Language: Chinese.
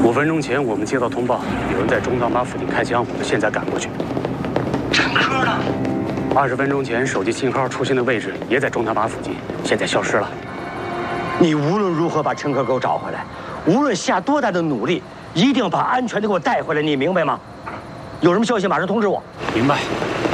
5分钟前，我们接到通报，有人在中堂坝附近开枪，我们现在赶过去。 陈科呢 ？20分钟前，手机信号出现的位置也在中堂坝附近，现在消失了。 你无论如何把陈科给我找回来，无论下多大的努力，一定把安全的给我带回来，你明白吗？有什么消息马上通知我。 明白。